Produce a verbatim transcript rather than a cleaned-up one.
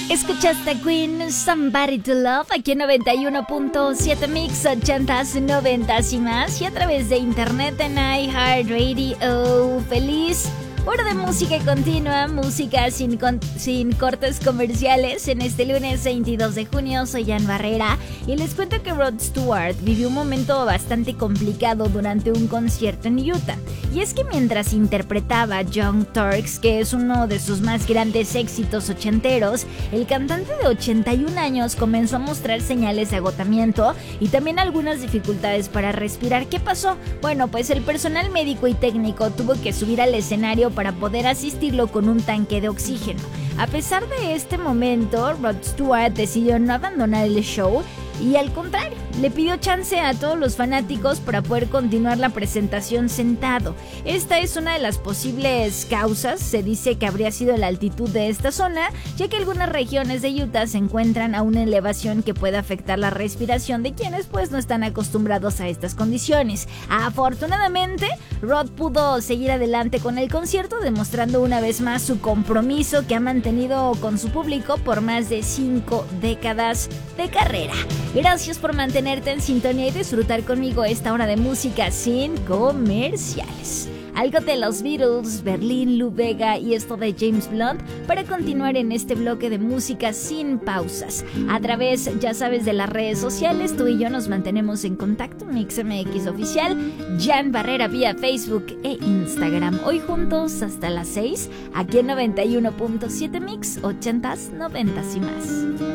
Escuchaste a Queen, Somebody to Love, aquí en noventa y uno punto siete Mix, ochentas, noventas y más, y a través de internet en iHeartRadio. Feliz hora de música continua, música sin, con, sin cortes comerciales. En este lunes veintidós de junio soy Jan Barrera y les cuento que Rod Stewart vivió un momento bastante complicado durante un concierto en Utah. Y es que mientras interpretaba Young Turks, que es uno de sus más grandes éxitos ochenteros, el cantante de ochenta y un años comenzó a mostrar señales de agotamiento y también algunas dificultades para respirar. ¿Qué pasó? Bueno, pues el personal médico y técnico tuvo que subir al escenario para poder asistirlo con un tanque de oxígeno. A pesar de este momento, Rod Stewart decidió no abandonar el show y al contrario, le pidió chance a todos los fanáticos para poder continuar la presentación sentado. Esta es una de las posibles causas. Se dice que habría sido la altitud de esta zona, ya que algunas regiones de Utah se encuentran a una elevación que puede afectar la respiración de quienes pues no están acostumbrados a estas condiciones. Afortunadamente, Rod pudo seguir adelante con el concierto, demostrando una vez más su compromiso que ha mantenido con su público por más de cinco décadas de carrera. Gracias por mantenerte en sintonía y disfrutar conmigo esta hora de música sin comerciales. Algo de los Beatles, Berlín, Lou Bega y esto de James Blunt para continuar en este bloque de música sin pausas. A través, ya sabes, de las redes sociales, tú y yo nos mantenemos en contacto. MixMX Oficial, Jan Barrera vía Facebook e Instagram. Hoy juntos hasta las seis, aquí en noventa y uno punto siete Mix, ochentas, noventas y más.